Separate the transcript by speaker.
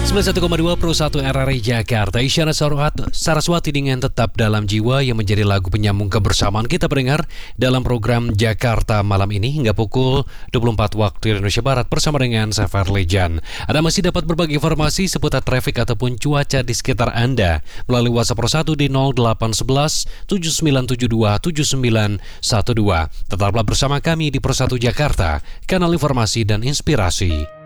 Speaker 1: 91,2 Pro 1 RRI Jakarta. Isyana Saraswati dengan Tetap Dalam Jiwa yang menjadi lagu penyambung kebersamaan kita pendengar dalam program Jakarta malam ini hingga pukul 24 waktu Indonesia Barat bersama dengan Safar Lejan. Anda masih dapat berbagi informasi seputar trafik ataupun cuaca di sekitar Anda melalui WhatsApp Pro 1 di 0811 7972 7912. Tetaplah bersama kami di Pro 1 Jakarta, kanal informasi dan inspirasi.